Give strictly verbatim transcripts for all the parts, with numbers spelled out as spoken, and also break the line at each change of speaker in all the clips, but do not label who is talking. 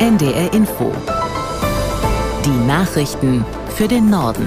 N D R Info. Die Nachrichten für den Norden.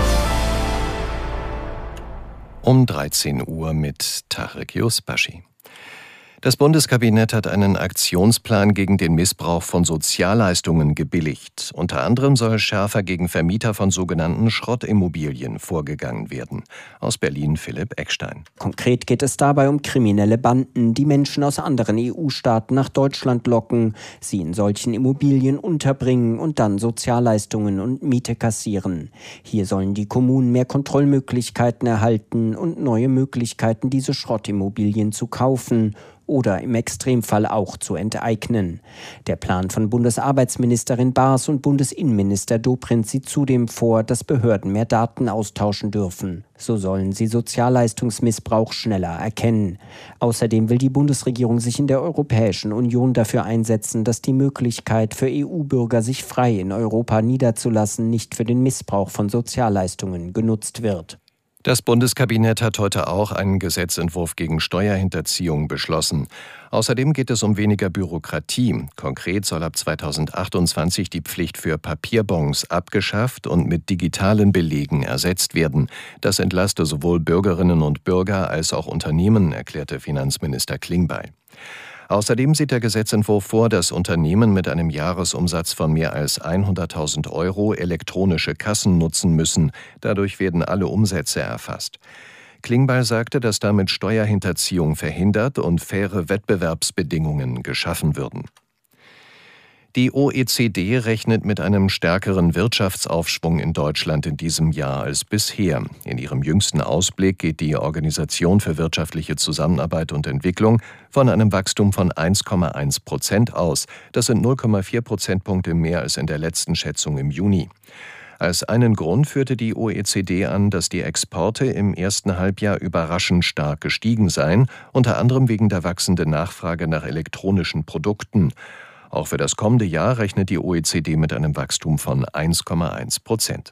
Um dreizehn Uhr mit Tarek Yusbashi. Das Bundeskabinett hat einen Aktionsplan gegen den Missbrauch von Sozialleistungen gebilligt. Unter anderem soll schärfer gegen Vermieter von sogenannten Schrottimmobilien vorgegangen werden. Aus Berlin Philipp Eckstein.
Konkret geht es dabei um kriminelle Banden, die Menschen aus anderen E U-Staaten nach Deutschland locken, sie in solchen Immobilien unterbringen und dann Sozialleistungen und Miete kassieren. Hier sollen die Kommunen mehr Kontrollmöglichkeiten erhalten und neue Möglichkeiten, diese Schrottimmobilien zu kaufen oder im Extremfall auch zu enteignen. Der Plan von Bundesarbeitsministerin Baas und Bundesinnenminister Dobrindt sieht zudem vor, dass Behörden mehr Daten austauschen dürfen. So sollen sie Sozialleistungsmissbrauch schneller erkennen. Außerdem will die Bundesregierung sich in der Europäischen Union dafür einsetzen, dass die Möglichkeit für E U-Bürger, sich frei in Europa niederzulassen, nicht für den Missbrauch von Sozialleistungen genutzt wird.
Das Bundeskabinett hat heute auch einen Gesetzentwurf gegen Steuerhinterziehung beschlossen. Außerdem geht es um weniger Bürokratie. Konkret soll ab zweitausendachtundzwanzig die Pflicht für Papierbons abgeschafft und mit digitalen Belegen ersetzt werden. Das entlaste sowohl Bürgerinnen und Bürger als auch Unternehmen, erklärte Finanzminister Klingbeil. Außerdem sieht der Gesetzentwurf vor, dass Unternehmen mit einem Jahresumsatz von mehr als hunderttausend Euro elektronische Kassen nutzen müssen. Dadurch werden alle Umsätze erfasst. Klingbeil sagte, dass damit Steuerhinterziehung verhindert und faire Wettbewerbsbedingungen geschaffen würden. Die O E C D rechnet mit einem stärkeren Wirtschaftsaufschwung in Deutschland in diesem Jahr als bisher. In ihrem jüngsten Ausblick geht die Organisation für wirtschaftliche Zusammenarbeit und Entwicklung von einem Wachstum von eins Komma eins Prozent aus. Das sind null Komma vier Prozentpunkte mehr als in der letzten Schätzung im Juni. Als einen Grund führte die O E C D an, dass die Exporte im ersten Halbjahr überraschend stark gestiegen seien, unter anderem wegen der wachsenden Nachfrage nach elektronischen Produkten. Auch für das kommende Jahr rechnet die O E C D mit einem Wachstum von eins Komma eins Prozent.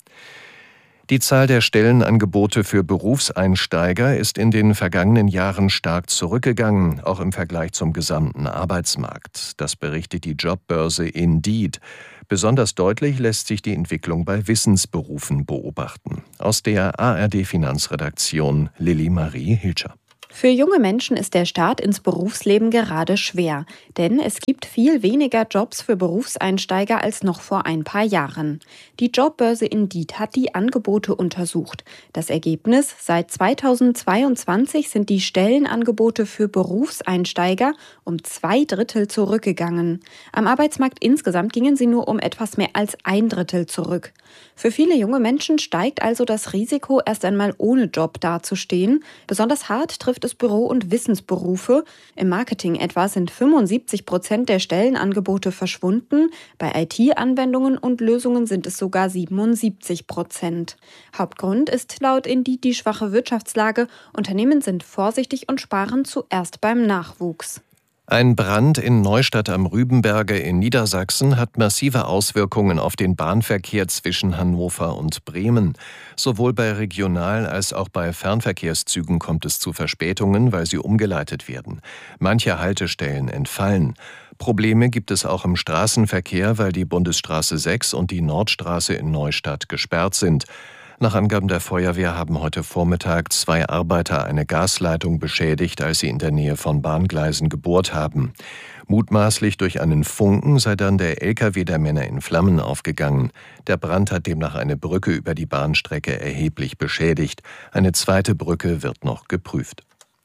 Die Zahl der Stellenangebote für Berufseinsteiger ist in den vergangenen Jahren stark zurückgegangen, auch im Vergleich zum gesamten Arbeitsmarkt. Das berichtet die Jobbörse Indeed. Besonders deutlich lässt sich die Entwicklung bei Wissensberufen beobachten. Aus der A R D-Finanzredaktion Lilly Marie Hilscher.
Für junge Menschen ist der Start ins Berufsleben gerade schwer, denn es gibt viel weniger Jobs für Berufseinsteiger als noch vor ein paar Jahren. Die Jobbörse Indeed hat die Angebote untersucht. Das Ergebnis: Seit zweitausendzweiundzwanzig sind die Stellenangebote für Berufseinsteiger um zwei Drittel zurückgegangen. Am Arbeitsmarkt insgesamt gingen sie nur um etwas mehr als ein Drittel zurück. Für viele junge Menschen steigt also das Risiko, erst einmal ohne Job dazustehen. Besonders hart trifft es Büro- und Wissensberufe. Im Marketing etwa sind fünfundsiebzig Prozent der Stellenangebote verschwunden. Bei I T-Anwendungen und Lösungen sind es sogar siebenundsiebzig Prozent. Hauptgrund ist laut Indeed die schwache Wirtschaftslage. Unternehmen sind vorsichtig und sparen zuerst beim Nachwuchs.
Ein Brand in Neustadt am Rübenberge in Niedersachsen hat massive Auswirkungen auf den Bahnverkehr zwischen Hannover und Bremen. Sowohl bei Regional- als auch bei Fernverkehrszügen kommt es zu Verspätungen, weil sie umgeleitet werden. Manche Haltestellen entfallen. Probleme gibt es auch im Straßenverkehr, weil die Bundesstraße sechs und die Nordstraße in Neustadt gesperrt sind. Nach Angaben der Feuerwehr haben heute Vormittag zwei Arbeiter eine Gasleitung beschädigt, als sie in der Nähe von Bahngleisen gebohrt haben. Mutmaßlich durch einen Funken sei dann der L K W der Männer in Flammen aufgegangen. Der Brand hat demnach eine Brücke über die Bahnstrecke erheblich beschädigt. Eine zweite Brücke wird noch geprüft.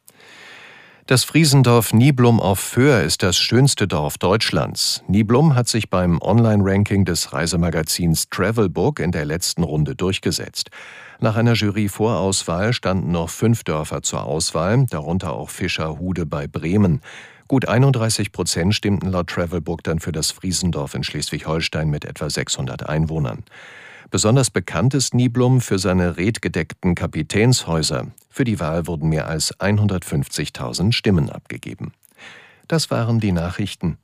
Das Friesendorf Niblum auf Föhr ist das schönste Dorf Deutschlands. Niblum hat sich beim Online-Ranking des Reisemagazins Travelbook in der letzten Runde durchgesetzt. Nach einer Jury-Vorauswahl standen noch fünf Dörfer zur Auswahl, darunter auch Fischerhude bei Bremen. Gut einunddreißig Prozent stimmten laut Travelbook dann für das Friesendorf in Schleswig-Holstein mit etwa sechshundert Einwohnern. Besonders bekannt ist Niblum für seine redgedeckten Kapitänshäuser. Für die Wahl wurden mehr als hundertfünfzigtausend Stimmen abgegeben. Das waren die Nachrichten.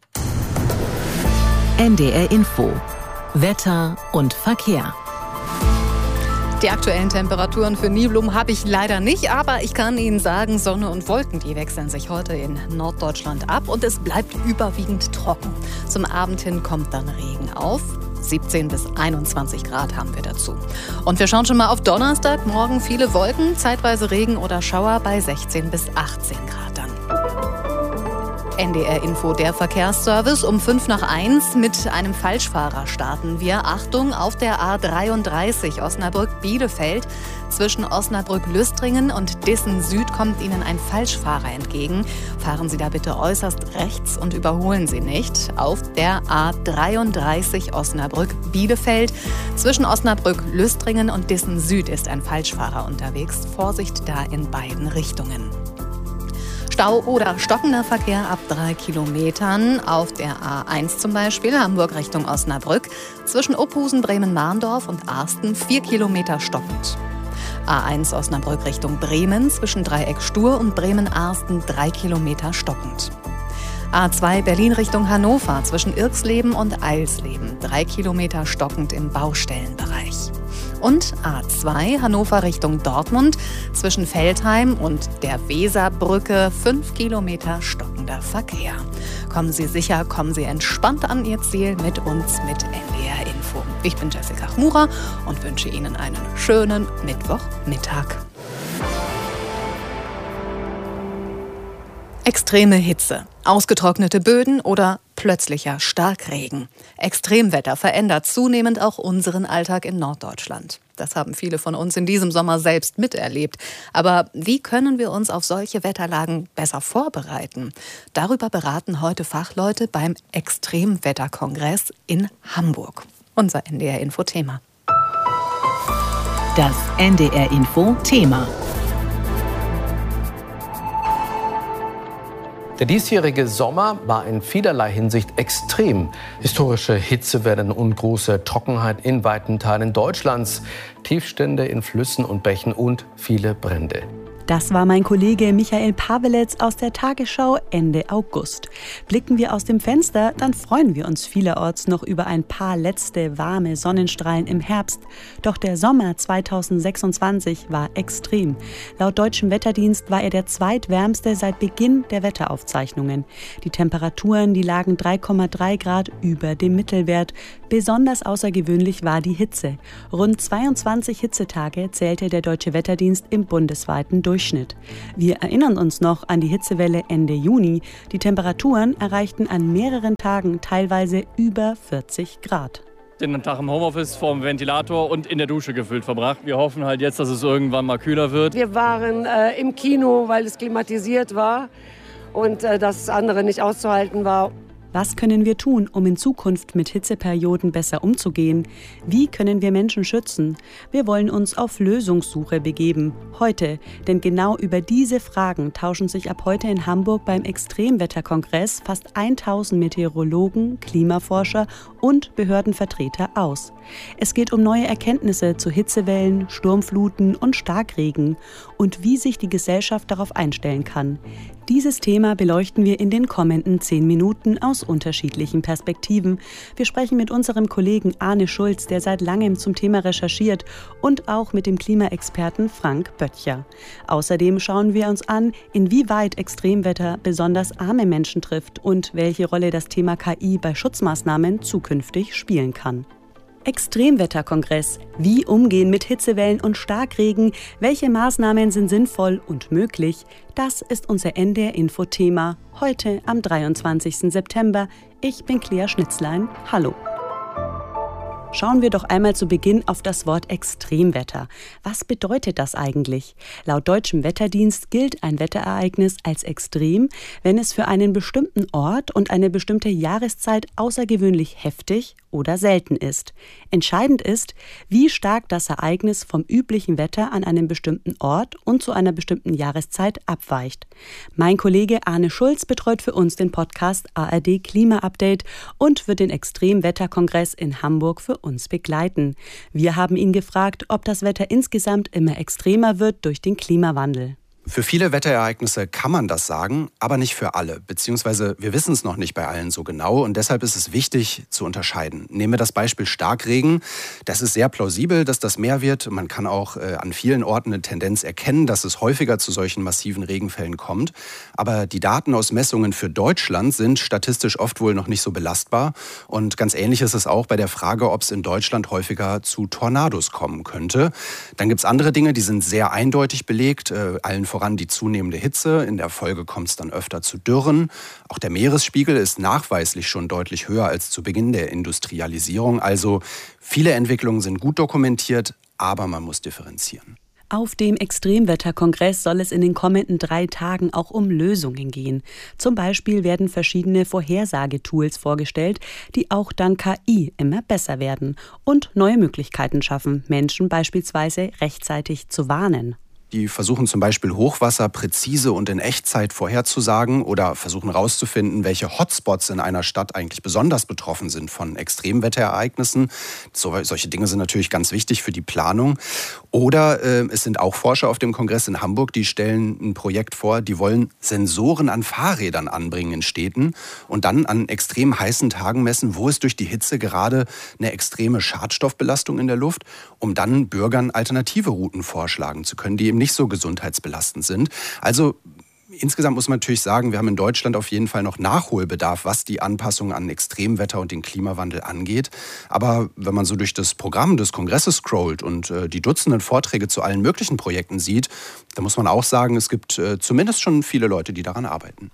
N D R Info. Wetter und Verkehr.
Die aktuellen Temperaturen für Niblum habe ich leider nicht, aber ich kann Ihnen sagen, Sonne und Wolken, die wechseln sich heute in Norddeutschland ab und es bleibt überwiegend trocken. Zum Abend hin kommt dann Regen auf. siebzehn bis einundzwanzig Grad haben wir dazu. Und wir schauen schon mal auf Donnerstag. Morgen viele Wolken, zeitweise Regen oder Schauer bei sechzehn bis achtzehn Grad dann. N D R Info, der Verkehrsservice. Um fünf nach eins mit einem Falschfahrer starten wir. Achtung, auf der A dreiunddreißig Osnabrück-Bielefeld. Zwischen Osnabrück-Lüstringen und Dissen Süd kommt Ihnen ein Falschfahrer entgegen. Fahren Sie da bitte äußerst rechts und überholen Sie nicht. Auf der A dreiunddreißig Osnabrück-Bielefeld. Zwischen Osnabrück-Lüstringen und Dissen Süd ist ein Falschfahrer unterwegs. Vorsicht da in beiden Richtungen. Stau oder stockender Verkehr ab drei Kilometern auf der A eins zum Beispiel, Hamburg Richtung Osnabrück. Zwischen Opusen, Bremen-Mahndorf und Arsten vier Kilometer stockend. A eins Osnabrück Richtung Bremen, zwischen Dreieck Stur und Bremen-Arsten drei Kilometer stockend. A zwei Berlin Richtung Hannover, zwischen Irxleben und Eilsleben drei Kilometer stockend im Baustellenbereich. Und A zwei Hannover Richtung Dortmund, zwischen Veltheim und der Weserbrücke fünf Kilometer stockender Verkehr. Kommen Sie sicher, kommen Sie entspannt an Ihr Ziel mit uns, mit N D R Info. Ich bin Jessica Chmura und wünsche Ihnen einen schönen Mittwochmittag. Extreme Hitze, ausgetrocknete Böden oder plötzlicher Starkregen. Extremwetter verändert zunehmend auch unseren Alltag in Norddeutschland. Das haben viele von uns in diesem Sommer selbst miterlebt. Aber wie können wir uns auf solche Wetterlagen besser vorbereiten? Darüber beraten heute Fachleute beim Extremwetterkongress in Hamburg. Unser N D R Info Thema.
Das N D R Info Thema.
Der diesjährige Sommer war in vielerlei Hinsicht extrem. Historische Hitzewellen und große Trockenheit in weiten Teilen Deutschlands, Tiefstände in Flüssen und Bächen und viele Brände.
Das war mein Kollege Michael Paweletz aus der Tagesschau Ende August. Blicken wir aus dem Fenster, dann freuen wir uns vielerorts noch über ein paar letzte warme Sonnenstrahlen im Herbst. Doch der Sommer zweitausendsechsundzwanzig war extrem. Laut Deutschem Wetterdienst war er der zweitwärmste seit Beginn der Wetteraufzeichnungen. Die Temperaturen, die lagen drei Komma drei Grad über dem Mittelwert. Besonders außergewöhnlich war die Hitze. Rund zweiundzwanzig Hitzetage zählte der Deutsche Wetterdienst im bundesweiten Durchschnitt. Wir erinnern uns noch an die Hitzewelle Ende Juni. Die Temperaturen erreichten an mehreren Tagen teilweise über vierzig Grad.
Den Tag im Homeoffice vorm Ventilator und in der Dusche gefühlt verbracht. Wir hoffen halt jetzt, dass es irgendwann mal kühler wird.
Wir waren äh, im Kino, weil es klimatisiert war und äh, das andere nicht auszuhalten war.
Was können wir tun, um in Zukunft mit Hitzeperioden besser umzugehen? Wie können wir Menschen schützen? Wir wollen uns auf Lösungssuche begeben. Heute. Denn genau über diese Fragen tauschen sich ab heute in Hamburg beim Extremwetterkongress fast tausend Meteorologen, Klimaforscher und Behördenvertreter aus. Es geht um neue Erkenntnisse zu Hitzewellen, Sturmfluten und Starkregen und wie sich die Gesellschaft darauf einstellen kann. Dieses Thema beleuchten wir in den kommenden zehn Minuten aus unterschiedlichen Perspektiven. Wir sprechen mit unserem Kollegen Arne Schulz, der seit langem zum Thema recherchiert, und auch mit dem Klimaexperten Frank Böttcher. Außerdem schauen wir uns an, inwieweit Extremwetter besonders arme Menschen trifft und welche Rolle das Thema K I bei Schutzmaßnahmen zukünftig spielen kann. Extremwetterkongress. Wie umgehen mit Hitzewellen und Starkregen? Welche Maßnahmen sind sinnvoll und möglich? Das ist unser N D R Info Thema heute am dreiundzwanzigsten September. Ich bin Claire Schnitzlein. Hallo. Schauen wir doch einmal zu Beginn auf das Wort Extremwetter. Was bedeutet das eigentlich? Laut Deutschem Wetterdienst gilt ein Wetterereignis als extrem, wenn es für einen bestimmten Ort und eine bestimmte Jahreszeit außergewöhnlich heftig oder selten ist. Entscheidend ist, wie stark das Ereignis vom üblichen Wetter an einem bestimmten Ort und zu einer bestimmten Jahreszeit abweicht. Mein Kollege Arne Schulz betreut für uns den Podcast A R D Klima Update und wird den Extremwetterkongress in Hamburg für uns begleiten. Wir haben ihn gefragt, ob das Wetter insgesamt immer extremer wird durch den Klimawandel.
Für viele Wetterereignisse kann man das sagen, aber nicht für alle. Beziehungsweise wir wissen es noch nicht bei allen so genau und deshalb ist es wichtig zu unterscheiden. Nehmen wir das Beispiel Starkregen. Das ist sehr plausibel, dass das mehr wird. Man kann auch äh, an vielen Orten eine Tendenz erkennen, dass es häufiger zu solchen massiven Regenfällen kommt. Aber die Daten aus Messungen für Deutschland sind statistisch oft wohl noch nicht so belastbar. Und ganz ähnlich ist es auch bei der Frage, ob es in Deutschland häufiger zu Tornados kommen könnte. Dann gibt es andere Dinge, die sind sehr eindeutig belegt. Äh, allen voran die zunehmende Hitze. In der Folge kommt es dann öfter zu Dürren. Auch der Meeresspiegel ist nachweislich schon deutlich höher als zu Beginn der Industrialisierung. Also viele Entwicklungen sind gut dokumentiert, aber man muss differenzieren.
Auf dem Extremwetterkongress soll es in den kommenden drei Tagen auch um Lösungen gehen. Zum Beispiel werden verschiedene Vorhersagetools vorgestellt, die auch dank K I immer besser werden und neue Möglichkeiten schaffen, Menschen beispielsweise rechtzeitig zu warnen.
Die versuchen zum Beispiel Hochwasser präzise und in Echtzeit vorherzusagen oder versuchen herauszufinden, welche Hotspots in einer Stadt eigentlich besonders betroffen sind von Extremwetterereignissen. So, solche Dinge sind natürlich ganz wichtig für die Planung. Oder äh, es sind auch Forscher auf dem Kongress in Hamburg, die stellen ein Projekt vor, die wollen Sensoren an Fahrrädern anbringen in Städten und dann an extrem heißen Tagen messen, wo ist durch die Hitze gerade eine extreme Schadstoffbelastung in der Luft, um dann Bürgern alternative Routen vorschlagen zu können, die eben nicht so gesundheitsbelastend sind. Also insgesamt muss man natürlich sagen, wir haben in Deutschland auf jeden Fall noch Nachholbedarf, was die Anpassung an Extremwetter und den Klimawandel angeht. Aber wenn man so durch das Programm des Kongresses scrollt und äh, die Dutzenden Vorträge zu allen möglichen Projekten sieht, dann muss man auch sagen, es gibt äh, zumindest schon viele Leute, die daran arbeiten.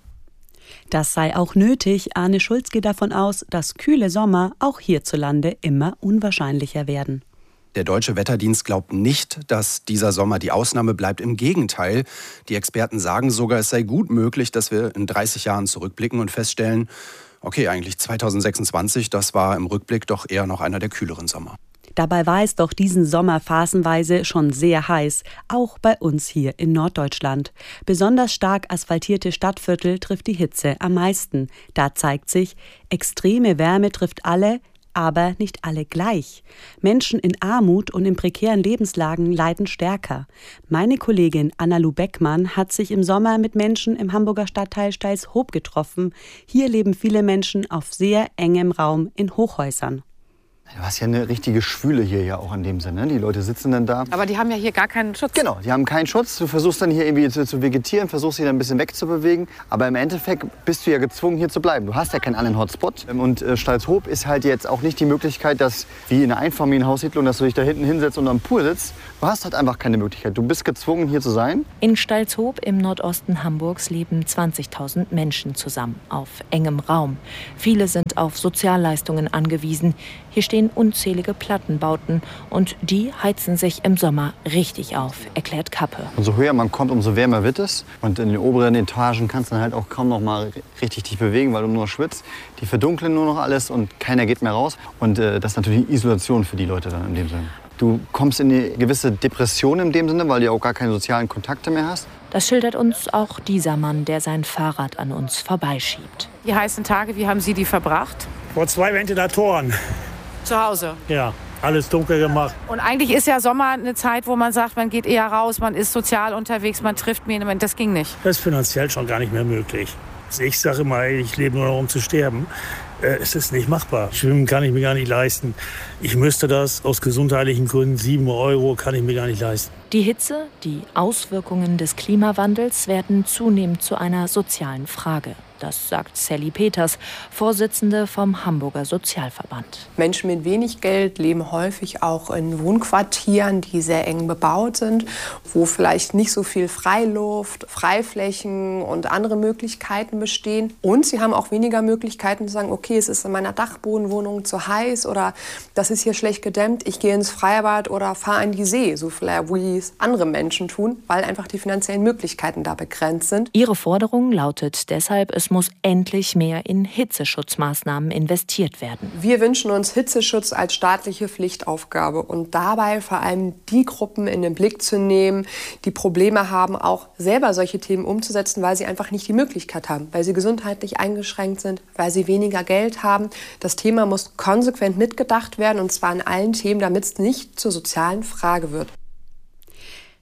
Das sei auch nötig. Arne Schulz geht davon aus, dass kühle Sommer auch hierzulande immer unwahrscheinlicher werden.
Der Deutsche Wetterdienst glaubt nicht, dass dieser Sommer die Ausnahme bleibt. Im Gegenteil, die Experten sagen sogar, es sei gut möglich, dass wir in dreißig Jahren zurückblicken und feststellen, okay, eigentlich zweitausendsechsundzwanzig, das war im Rückblick doch eher noch einer der kühleren Sommer.
Dabei war es doch diesen Sommer phasenweise schon sehr heiß, auch bei uns hier in Norddeutschland. Besonders stark asphaltierte Stadtviertel trifft die Hitze am meisten. Da zeigt sich, extreme Wärme trifft alle, aber nicht alle gleich. Menschen in Armut und in prekären Lebenslagen leiden stärker. Meine Kollegin Anna-Lu Beckmann hat sich im Sommer mit Menschen im Hamburger Stadtteil Steilshoop getroffen. Hier leben viele Menschen auf sehr engem Raum in Hochhäusern.
Du hast ja eine richtige Schwüle hier ja auch in dem Sinne. Die Leute sitzen dann da.
Aber die haben ja hier gar keinen Schutz.
Genau, die haben keinen Schutz. Du versuchst dann hier irgendwie zu, zu vegetieren, versuchst dich dann ein bisschen wegzubewegen. Aber im Endeffekt bist du ja gezwungen, hier zu bleiben. Du hast ja keinen anderen Hotspot. Und äh, Steilshoop ist halt jetzt auch nicht die Möglichkeit, dass wie in einer Einfamilienhaussiedlung, dass du dich da hinten hinsetzt und am Pool sitzt. Du hast halt einfach keine Möglichkeit. Du bist gezwungen, hier zu sein.
In Steilshoop im Nordosten Hamburgs leben zwanzigtausend Menschen zusammen, auf engem Raum. Viele sind auf Sozialleistungen angewiesen. Hier stehen unzählige Plattenbauten und die heizen sich im Sommer richtig auf, erklärt Kappe.
Umso höher man kommt, umso wärmer wird es. Und in den oberen Etagen kannst du dann halt auch kaum noch mal richtig dich bewegen, weil du nur schwitzt. Die verdunkeln nur noch alles und keiner geht mehr raus. Und äh, das ist natürlich Isolation für die Leute dann in dem Sinne. Du kommst in eine gewisse Depression in dem Sinne, weil du auch gar keine sozialen Kontakte mehr hast.
Das schildert uns auch dieser Mann, der sein Fahrrad an uns vorbeischiebt.
Die heißen Tage, wie haben Sie die verbracht?
Vor zwei Ventilatoren.
Zu Hause?
Ja, alles dunkel gemacht.
Und eigentlich ist ja Sommer eine Zeit, wo man sagt, man geht eher raus, man ist sozial unterwegs, man trifft mehr. Das ging nicht.
Das ist finanziell schon gar nicht mehr möglich. Ich sage immer, ich lebe nur noch, um zu sterben. Es ist nicht machbar. Schwimmen kann ich mir gar nicht leisten. Ich müsste das aus gesundheitlichen Gründen, sieben Euro kann ich mir gar nicht leisten.
Die Hitze, die Auswirkungen des Klimawandels werden zunehmend zu einer sozialen Frage. Das sagt Sally Peters, Vorsitzende vom Hamburger Sozialverband.
Menschen mit wenig Geld leben häufig auch in Wohnquartieren, die sehr eng bebaut sind, wo vielleicht nicht so viel Freiluft, Freiflächen und andere Möglichkeiten bestehen. Und sie haben auch weniger Möglichkeiten zu sagen, okay, es ist in meiner Dachbodenwohnung zu heiß oder das ist hier schlecht gedämmt, ich gehe ins Freibad oder fahre an die See, so vielleicht wie es andere Menschen tun, weil einfach die finanziellen Möglichkeiten da begrenzt sind.
Ihre Forderung lautet deshalb, es muss endlich mehr in Hitzeschutzmaßnahmen investiert werden.
Wir wünschen uns Hitzeschutz als staatliche Pflichtaufgabe und dabei vor allem die Gruppen in den Blick zu nehmen, die Probleme haben, auch selber solche Themen umzusetzen, weil sie einfach nicht die Möglichkeit haben, weil sie gesundheitlich eingeschränkt sind, weil sie weniger Geld haben. Das Thema muss konsequent mitgedacht werden und zwar in allen Themen, damit es nicht zur sozialen Frage wird.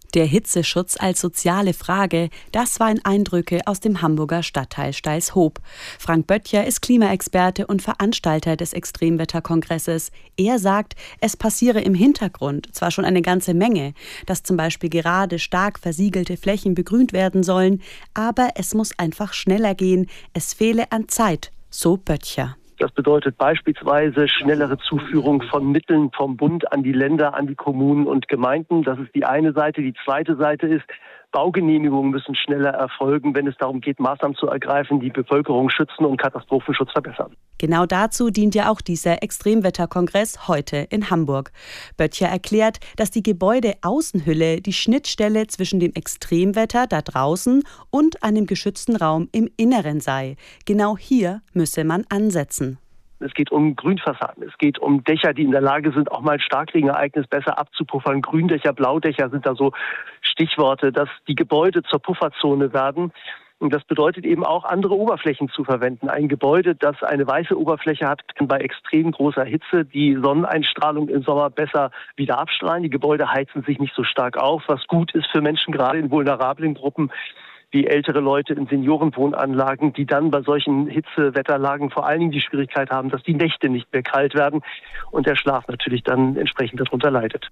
Der Hitzeschutz als soziale Frage, das waren Eindrücke aus dem Hamburger Stadtteil Steilshoop. Frank Böttcher ist Klimaexperte und Veranstalter des Extremwetterkongresses. Er sagt, es passiere im Hintergrund zwar schon eine ganze Menge, dass zum Beispiel gerade stark versiegelte Flächen begrünt werden sollen, aber es muss einfach schneller gehen. Es fehle an Zeit, so Böttcher.
Das bedeutet beispielsweise schnellere Zuführung von Mitteln vom Bund an die Länder, an die Kommunen und Gemeinden. Das ist die eine Seite. Die zweite Seite ist, Baugenehmigungen müssen schneller erfolgen, wenn es darum geht, Maßnahmen zu ergreifen, die Bevölkerung schützen und Katastrophenschutz verbessern.
Genau dazu dient ja auch dieser Extremwetterkongress heute in Hamburg. Böttcher erklärt, dass die Gebäudeaußenhülle die Schnittstelle zwischen dem Extremwetter da draußen und einem geschützten Raum im Inneren sei. Genau hier müsse man ansetzen.
Es geht um Grünfassaden, es geht um Dächer, die in der Lage sind, auch mal ein Starkregenereignis besser abzupuffern. Gründächer, Blaudächer sind da so Stichworte, dass die Gebäude zur Pufferzone werden. Und das bedeutet eben auch, andere Oberflächen zu verwenden. Ein Gebäude, das eine weiße Oberfläche hat, kann bei extrem großer Hitze die Sonneneinstrahlung im Sommer besser wieder abstrahlen. Die Gebäude heizen sich nicht so stark auf, was gut ist für Menschen, gerade in vulnerablen Gruppen, wie ältere Leute in Seniorenwohnanlagen, die dann bei solchen Hitzewetterlagen vor allen Dingen die Schwierigkeit haben, dass die Nächte nicht mehr kalt werden und der Schlaf natürlich dann entsprechend darunter leidet.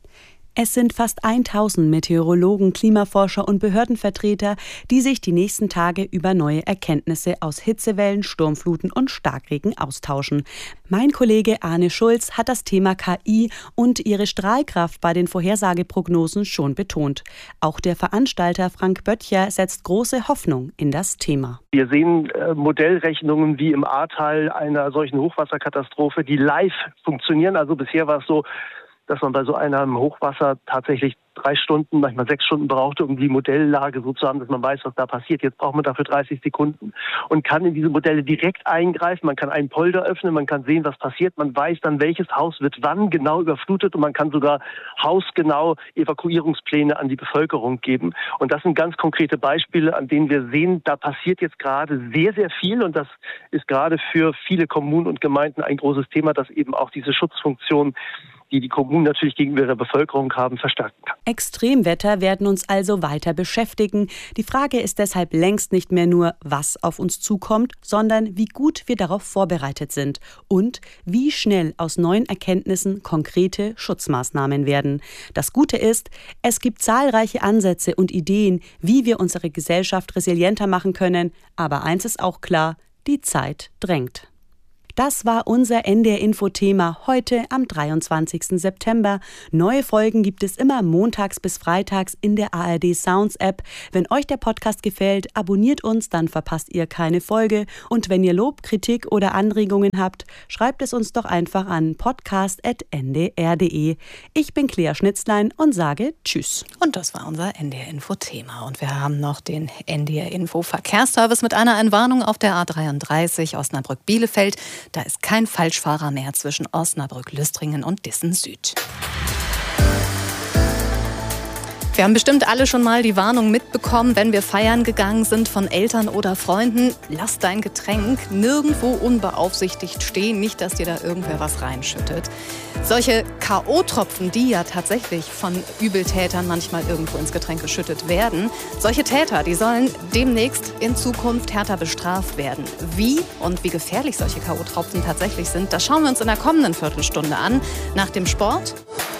Es sind fast tausend Meteorologen, Klimaforscher und Behördenvertreter, die sich die nächsten Tage über neue Erkenntnisse aus Hitzewellen, Sturmfluten und Starkregen austauschen. Mein Kollege Arne Schulz hat das Thema K I und ihre Strahlkraft bei den Vorhersageprognosen schon betont. Auch der Veranstalter Frank Böttcher setzt große Hoffnung in das Thema.
Wir sehen äh, Modellrechnungen wie im Ahrtal einer solchen Hochwasserkatastrophe, die live funktionieren. Also bisher war es so, dass man bei so einem Hochwasser tatsächlich drei Stunden, manchmal sechs Stunden brauchte, um die Modelllage so zu haben, dass man weiß, was da passiert. Jetzt braucht man dafür dreißig Sekunden und kann in diese Modelle direkt eingreifen. Man kann einen Polder öffnen, man kann sehen, was passiert. Man weiß dann, welches Haus wird wann genau überflutet und man kann sogar hausgenau Evakuierungspläne an die Bevölkerung geben. Und das sind ganz konkrete Beispiele, an denen wir sehen, da passiert jetzt gerade sehr, sehr viel und das ist gerade für viele Kommunen und Gemeinden ein großes Thema, dass eben auch diese Schutzfunktion, die die Kommunen natürlich gegenüber ihrer Bevölkerung haben, verstärken kann.
Extremwetter werden uns also weiter beschäftigen. Die Frage ist deshalb längst nicht mehr nur, was auf uns zukommt, sondern wie gut wir darauf vorbereitet sind und wie schnell aus neuen Erkenntnissen konkrete Schutzmaßnahmen werden. Das Gute ist, es gibt zahlreiche Ansätze und Ideen, wie wir unsere Gesellschaft resilienter machen können. Aber eins ist auch klar, die Zeit drängt. Das war unser N D R-Info-Thema heute am dreiundzwanzigsten September. Neue Folgen gibt es immer montags bis freitags in der A R D Sounds App. Wenn euch der Podcast gefällt, abonniert uns, dann verpasst ihr keine Folge. Und wenn ihr Lob, Kritik oder Anregungen habt, schreibt es uns doch einfach an podcast at n d r punkt d e. Ich bin Claire Schnitzlein und sage Tschüss.
Und das war unser N D R-Info-Thema. Und wir haben noch den N D R-Info-Verkehrsservice mit einer Entwarnung auf der A dreiunddreißig Osnabrück-Bielefeld. Da ist kein Falschfahrer mehr zwischen Osnabrück-Lüstringen und Dissen Süd. Wir haben bestimmt alle schon mal die Warnung mitbekommen, wenn wir feiern gegangen sind von Eltern oder Freunden. Lass dein Getränk nirgendwo unbeaufsichtigt stehen, nicht, dass dir da irgendwer was reinschüttet. Solche K O-Tropfen, die ja tatsächlich von Übeltätern manchmal irgendwo ins Getränk geschüttet werden, solche Täter, die sollen demnächst in Zukunft härter bestraft werden. Wie und wie gefährlich solche K O-Tropfen tatsächlich sind, das schauen wir uns in der kommenden Viertelstunde an. Nach dem Sport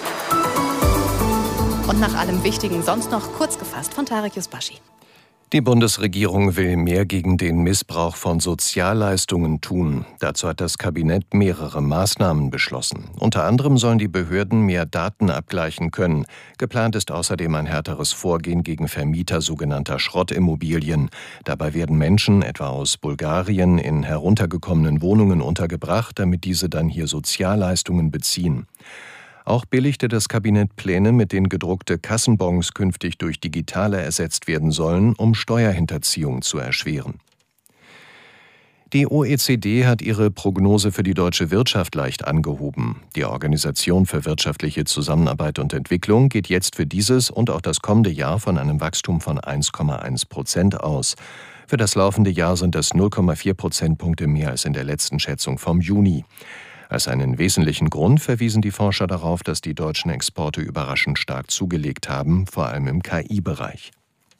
und nach allem Wichtigen sonst noch kurz gefasst von Tarek Yusbashi.
Die Bundesregierung will mehr gegen den Missbrauch von Sozialleistungen tun. Dazu hat das Kabinett mehrere Maßnahmen beschlossen. Unter anderem sollen die Behörden mehr Daten abgleichen können. Geplant ist außerdem ein härteres Vorgehen gegen Vermieter sogenannter Schrottimmobilien. Dabei werden Menschen, etwa aus Bulgarien, in heruntergekommenen Wohnungen untergebracht, damit diese dann hier Sozialleistungen beziehen. Auch billigte das Kabinett Pläne, mit denen gedruckte Kassenbons künftig durch digitale ersetzt werden sollen, um Steuerhinterziehung zu erschweren. Die O E C D hat ihre Prognose für die deutsche Wirtschaft leicht angehoben. Die Organisation für wirtschaftliche Zusammenarbeit und Entwicklung geht jetzt für dieses und auch das kommende Jahr von einem Wachstum von eins Komma eins Prozent aus. Für das laufende Jahr sind das null Komma vier Prozentpunkte mehr als in der letzten Schätzung vom Juni. Als einen wesentlichen Grund verwiesen die Forscher darauf, dass die deutschen Exporte überraschend stark zugelegt haben, vor allem im K I-Bereich.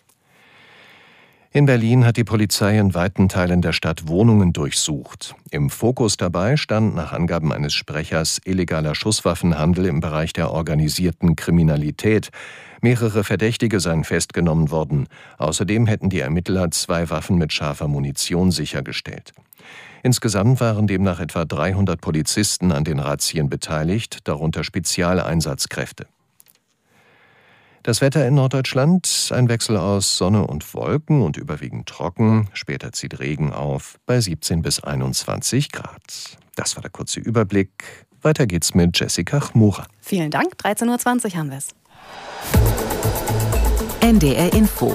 In Berlin hat die Polizei in weiten Teilen der Stadt Wohnungen durchsucht. Im Fokus dabei stand nach Angaben eines Sprechers illegaler Schusswaffenhandel im Bereich der organisierten Kriminalität. Mehrere Verdächtige seien festgenommen worden. Außerdem hätten die Ermittler zwei Waffen mit scharfer Munition sichergestellt. Insgesamt waren demnach etwa dreihundert Polizisten an den Razzien beteiligt, darunter Spezialeinsatzkräfte. Das Wetter in Norddeutschland, ein Wechsel aus Sonne und Wolken und überwiegend trocken. Später zieht Regen auf bei siebzehn bis einundzwanzig Grad. Das war der kurze Überblick. Weiter geht's mit Jessica Chmura.
Vielen Dank, dreizehn Uhr zwanzig haben wir es.
N D R Info.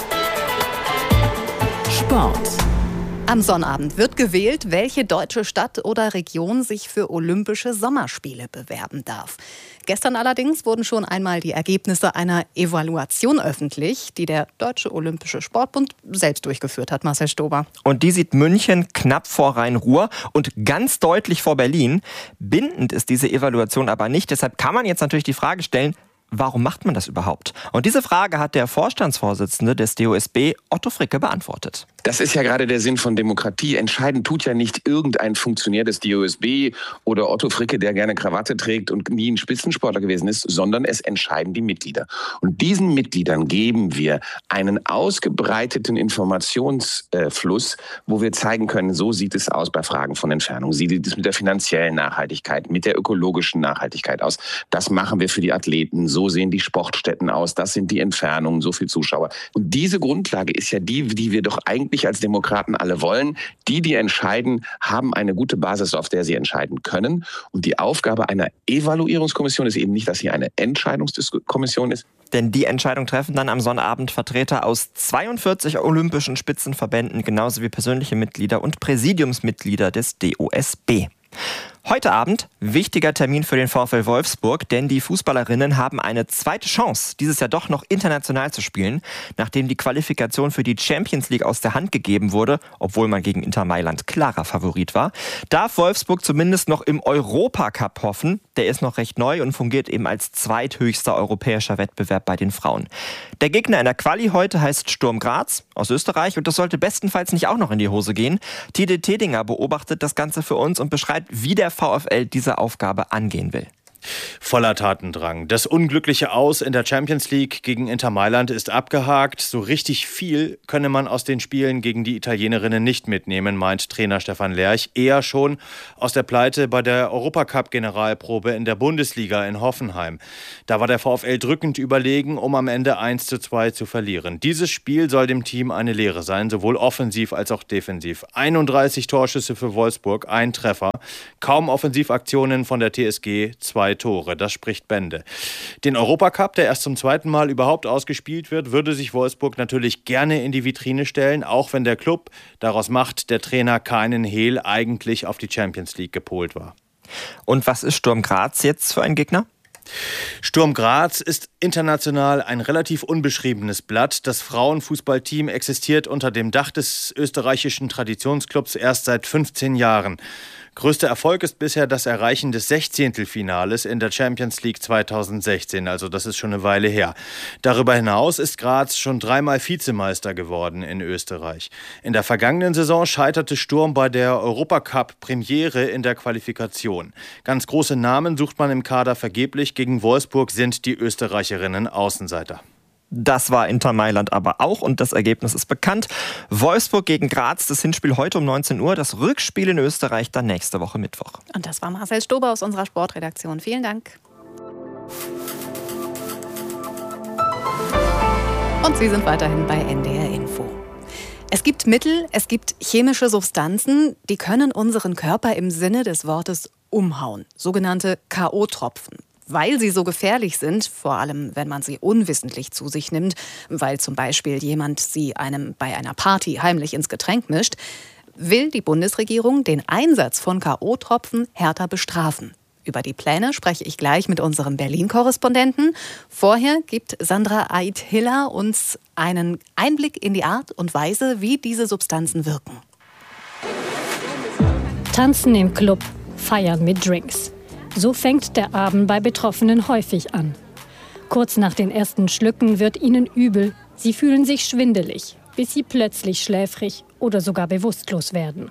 Sport.
Am Sonnabend wird gewählt, welche deutsche Stadt oder Region sich für Olympische Sommerspiele bewerben darf. Gestern allerdings wurden schon einmal die Ergebnisse einer Evaluation öffentlich, die der Deutsche Olympische Sportbund selbst durchgeführt hat, Marcel Stober.
Und die sieht München knapp vor Rhein-Ruhr und ganz deutlich vor Berlin. Bindend ist diese Evaluation aber nicht. Deshalb kann man jetzt natürlich die Frage stellen, warum macht man das überhaupt? Und diese Frage hat der Vorstandsvorsitzende des D O S B, Otto Fricke, beantwortet.
Das ist ja gerade der Sinn von Demokratie. Entscheiden tut ja nicht irgendein Funktionär des D O S B oder Otto Fricke, der gerne Krawatte trägt und nie ein Spitzensportler gewesen ist, sondern es entscheiden die Mitglieder. Und diesen Mitgliedern geben wir einen ausgebreiteten Informationsfluss, wo wir zeigen können, so sieht es aus bei Fragen von Entfernung. Sieht es mit der finanziellen Nachhaltigkeit, mit der ökologischen Nachhaltigkeit aus. Das machen wir für die Athleten. So sehen die Sportstätten aus. Das sind die Entfernungen, so viel Zuschauer. Und diese Grundlage ist ja die, die wir doch eigentlich als Demokraten alle wollen. Die, die entscheiden, haben eine gute Basis, auf der sie entscheiden können. Und die Aufgabe einer Evaluierungskommission ist eben nicht, dass sie eine Entscheidungskommission ist.
Denn die Entscheidung treffen dann am Sonnabend Vertreter aus zweiundvierzig olympischen Spitzenverbänden, genauso wie persönliche Mitglieder und Präsidiumsmitglieder des D O S B. Heute Abend wichtiger Termin für den VfL Wolfsburg, denn die Fußballerinnen haben eine zweite Chance, dieses Jahr doch noch international zu spielen. Nachdem die Qualifikation für die Champions League aus der Hand gegeben wurde, obwohl man gegen Inter Mailand klarer Favorit war, darf Wolfsburg zumindest noch im Europacup hoffen. Der ist noch recht neu und fungiert eben als zweithöchster europäischer Wettbewerb bei den Frauen. Der Gegner in der Quali heute heißt Sturm Graz aus Österreich und das sollte bestenfalls nicht auch noch in die Hose gehen. Tide Tedinger beobachtet das Ganze für uns und beschreibt, wie der VfL diese Aufgabe angehen will.
Voller Tatendrang. Das unglückliche Aus in der Champions League gegen Inter Mailand ist abgehakt. So richtig viel könne man aus den Spielen gegen die Italienerinnen nicht mitnehmen, meint Trainer Stefan Lerch. Eher schon aus der Pleite bei der Europacup-Generalprobe in der Bundesliga in Hoffenheim. Da war der VfL drückend überlegen, um am Ende eins zu zwei zu verlieren. Dieses Spiel soll dem Team eine Lehre sein, sowohl offensiv als auch defensiv. einunddreißig Torschüsse für Wolfsburg, ein Treffer. Kaum Offensivaktionen von der T S G, zwei Tore. Das spricht Bände. Den Europacup, der erst zum zweiten Mal überhaupt ausgespielt wird, würde sich Wolfsburg natürlich gerne in die Vitrine stellen, auch wenn der Club, daraus macht der Trainer keinen Hehl, eigentlich auf die Champions League gepolt war.
Und was ist Sturm Graz jetzt für ein Gegner?
Sturm Graz ist international ein relativ unbeschriebenes Blatt. Das Frauenfußballteam existiert unter dem Dach des österreichischen Traditionsclubs erst seit fünfzehn Jahren. Größter Erfolg ist bisher das Erreichen des Sechzehntelfinales in der Champions League zweitausendsechzehn, also das ist schon eine Weile her. Darüber hinaus ist Graz schon dreimal Vizemeister geworden in Österreich. In der vergangenen Saison scheiterte Sturm bei der Europacup-Premiere in der Qualifikation. Ganz große Namen sucht man im Kader vergeblich. Gegen Wolfsburg sind die Österreicherinnen Außenseiter.
Das war Inter Mailand aber auch und das Ergebnis ist bekannt. Wolfsburg gegen Graz, das Hinspiel heute um neunzehn Uhr, das Rückspiel in Österreich dann nächste Woche Mittwoch.
Und das war Marcel Stober aus unserer Sportredaktion. Vielen Dank. Und Sie sind weiterhin bei N D R Info. Es gibt Mittel, es gibt chemische Substanzen, die können unseren Körper im Sinne des Wortes umhauen. Sogenannte K O-Tropfen. Weil sie so gefährlich sind, vor allem wenn man sie unwissentlich zu sich nimmt, weil zum Beispiel jemand sie einem bei einer Party heimlich ins Getränk mischt, will die Bundesregierung den Einsatz von K O-Tropfen härter bestrafen. Über die Pläne spreche ich gleich mit unserem Berlin-Korrespondenten. Vorher gibt Sandra Ait-Hiller uns einen Einblick in die Art und Weise, wie diese Substanzen wirken.
Tanzen im Club, feiern mit Drinks. So fängt der Abend bei Betroffenen häufig an. Kurz nach den ersten Schlücken wird ihnen übel. Sie fühlen sich schwindelig, bis sie plötzlich schläfrig oder sogar bewusstlos werden.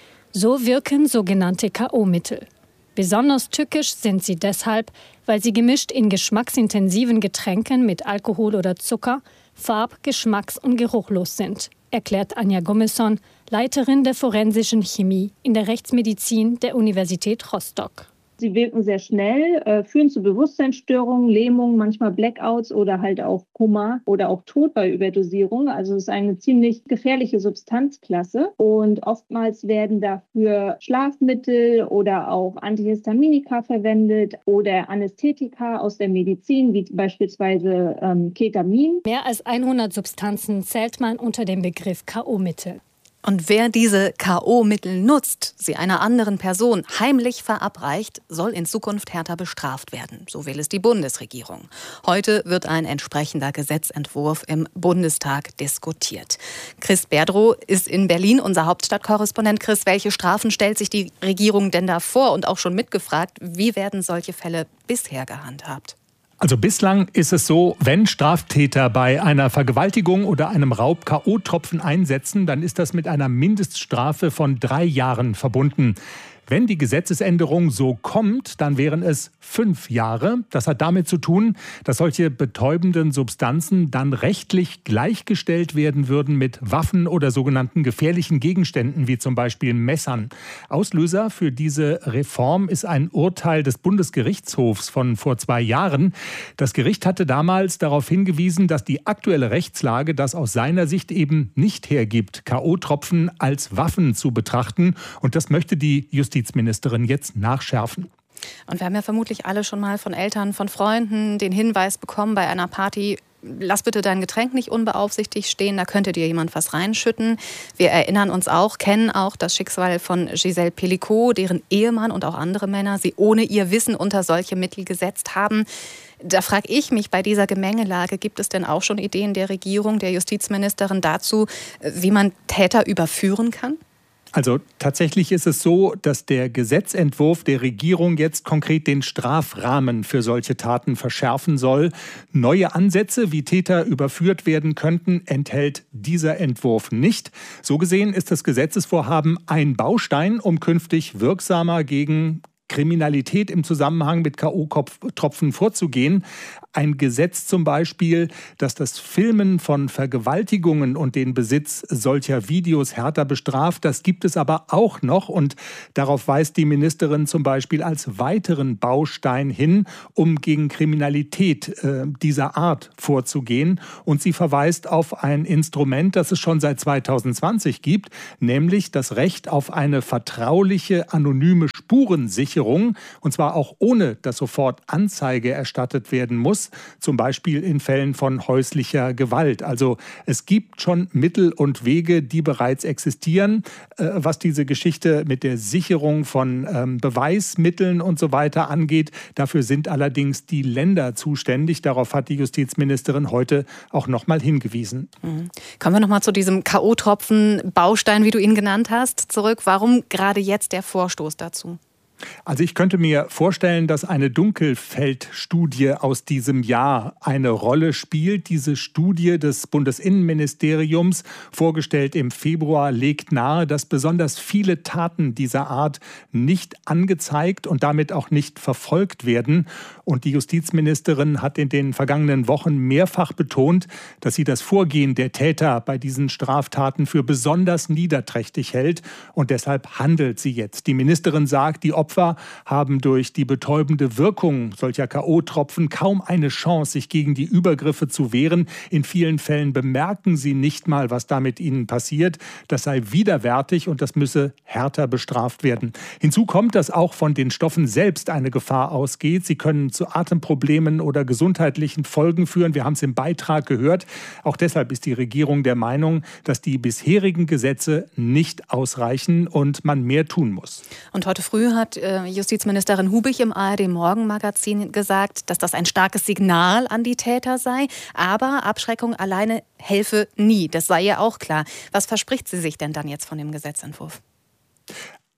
So wirken sogenannte K O-Mittel. Besonders tückisch sind sie deshalb, weil sie gemischt in geschmacksintensiven Getränken mit Alkohol oder Zucker farb-, geschmacks- und geruchlos sind, erklärt Anja Gummelson, Leiterin der forensischen Chemie in der Rechtsmedizin der Universität Rostock.
Sie wirken sehr schnell, äh, führen zu Bewusstseinsstörungen, Lähmungen, manchmal Blackouts oder halt auch Koma oder auch Tod bei Überdosierung. Also es ist eine ziemlich gefährliche Substanzklasse und oftmals werden dafür Schlafmittel oder auch Antihistaminika verwendet oder Anästhetika aus der Medizin, wie beispielsweise ähm, Ketamin.
Mehr als hundert Substanzen zählt man unter dem Begriff K O-Mittel.
Und wer diese K O-Mittel nutzt, sie einer anderen Person heimlich verabreicht, soll in Zukunft härter bestraft werden. So will es die Bundesregierung. Heute wird ein entsprechender Gesetzentwurf im Bundestag diskutiert. Chris Berdrow ist in Berlin unser Hauptstadtkorrespondent. Chris, welche Strafen stellt sich die Regierung denn da vor? Und auch schon mitgefragt, wie werden solche Fälle bisher gehandhabt?
Also bislang ist es so, wenn Straftäter bei einer Vergewaltigung oder einem Raub K O-Tropfen einsetzen, dann ist das mit einer Mindeststrafe von drei Jahren verbunden. Wenn die Gesetzesänderung so kommt, dann wären es fünf Jahre. Das hat damit zu tun, dass solche betäubenden Substanzen dann rechtlich gleichgestellt werden würden mit Waffen oder sogenannten gefährlichen Gegenständen, wie zum Beispiel Messern. Auslöser für diese Reform ist ein Urteil des Bundesgerichtshofs von vor zwei Jahren. Das Gericht hatte damals darauf hingewiesen, dass die aktuelle Rechtslage das aus seiner Sicht eben nicht hergibt, K O-Tropfen als Waffen zu betrachten. Und das möchte die Justiz Justizministerin jetzt nachschärfen.
Und wir haben ja vermutlich alle schon mal von Eltern, von Freunden den Hinweis bekommen bei einer Party: Lass bitte dein Getränk nicht unbeaufsichtigt stehen, da könnte dir jemand was reinschütten. Wir erinnern uns auch, kennen auch das Schicksal von Gisèle Pelicot, deren Ehemann und auch andere Männer sie ohne ihr Wissen unter solche Mittel gesetzt haben. Da frage ich mich bei dieser Gemengelage, gibt es denn auch schon Ideen der Regierung, der Justizministerin dazu, wie man Täter überführen kann?
Also tatsächlich ist es so, dass der Gesetzentwurf der Regierung jetzt konkret den Strafrahmen für solche Taten verschärfen soll. Neue Ansätze, wie Täter überführt werden könnten, enthält dieser Entwurf nicht. So gesehen ist das Gesetzesvorhaben ein Baustein, um künftig wirksamer gegen Kriminalität im Zusammenhang mit K O-Tropfen vorzugehen. Ein Gesetz zum Beispiel, das das Filmen von Vergewaltigungen und den Besitz solcher Videos härter bestraft. Das gibt es aber auch noch und darauf weist die Ministerin zum Beispiel als weiteren Baustein hin, um gegen Kriminalität äh, dieser Art vorzugehen. Und sie verweist auf ein Instrument, das es schon seit zweitausendzwanzig gibt, nämlich das Recht auf eine vertrauliche, anonyme Spurensicherung, und zwar auch ohne, dass sofort Anzeige erstattet werden muss, zum Beispiel in Fällen von häuslicher Gewalt. Also es gibt schon Mittel und Wege, die bereits existieren, äh, was diese Geschichte mit der Sicherung von ähm, Beweismitteln und so weiter angeht. Dafür sind allerdings die Länder zuständig. Darauf hat die Justizministerin heute auch noch mal hingewiesen.
Mhm. Kommen wir noch mal zu diesem K O-Tropfen-Baustein, wie du ihn genannt hast, zurück. Warum gerade jetzt der Vorstoß dazu?
Also ich könnte mir vorstellen, dass eine Dunkelfeldstudie aus diesem Jahr eine Rolle spielt. Diese Studie des Bundesinnenministeriums, vorgestellt im Februar, legt nahe, dass besonders viele Taten dieser Art nicht angezeigt und damit auch nicht verfolgt werden. Und die Justizministerin hat in den vergangenen Wochen mehrfach betont, dass sie das Vorgehen der Täter bei diesen Straftaten für besonders niederträchtig hält. Und deshalb handelt sie jetzt. Die Ministerin sagt, die Opfer haben durch die betäubende Wirkung solcher K O-Tropfen kaum eine Chance, sich gegen die Übergriffe zu wehren. In vielen Fällen bemerken sie nicht mal, was da mit ihnen passiert. Das sei widerwärtig und das müsse härter bestraft werden. Hinzu kommt, dass auch von den Stoffen selbst eine Gefahr ausgeht. Sie können zu Atemproblemen oder gesundheitlichen Folgen führen. Wir haben es im Beitrag gehört. Auch deshalb ist die Regierung der Meinung, dass die bisherigen Gesetze nicht ausreichen und man mehr tun muss.
Und heute früh hat Justizministerin Hubich im A R D-Morgenmagazin gesagt, dass das ein starkes Signal an die Täter sei. Aber Abschreckung alleine helfe nie. Das sei ja auch klar. Was verspricht sie sich denn dann jetzt von dem Gesetzentwurf?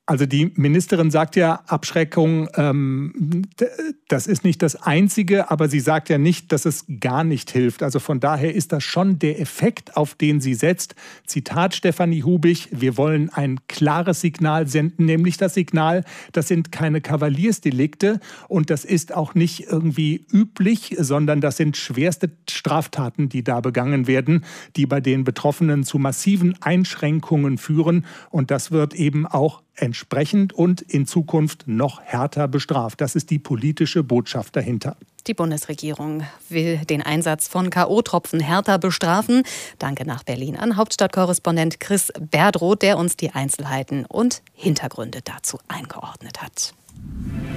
Also die Ministerin sagt ja, Abschreckung, ähm, das ist nicht das Einzige, aber sie sagt ja nicht, dass es gar nicht hilft. Also von daher ist das schon der Effekt, auf den sie setzt. Zitat Stefanie Hubig, wir wollen ein klares Signal senden, nämlich das Signal, das sind keine Kavaliersdelikte und das ist auch nicht irgendwie üblich, sondern das sind schwerste Straftaten, die da begangen werden, die bei den Betroffenen zu massiven Einschränkungen führen. Und das wird eben auch entsprechend und in Zukunft noch härter bestraft. Das ist die politische Botschaft dahinter.
Die Bundesregierung will den Einsatz von K O-Tropfen härter bestrafen. Danke nach Berlin an Hauptstadtkorrespondent Chris Berdroth, der uns die Einzelheiten und Hintergründe dazu eingeordnet hat.